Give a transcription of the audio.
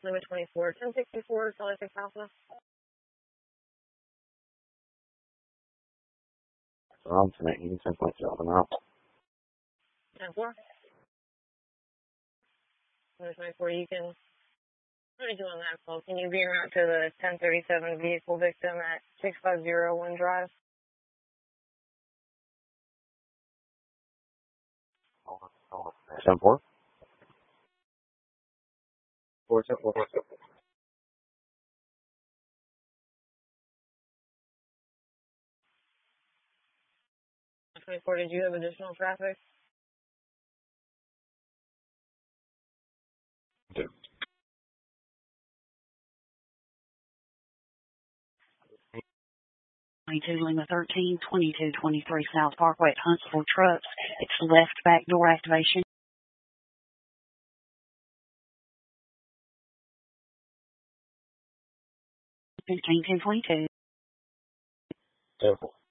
Limit 24, 1064, Solid 6 Alpha. Wrong tonight. You can 10.7 now. 10-4. Limit 24, you can. What are you doing that call? Can you be route to the 1037 vehicle victim at 6501 Drive? 10-4? 24, did you have additional traffic? Okay. Lima 13, 2223 South Parkway at Huntsville Trucks. It's left back door activation. 15 1022. 10-4.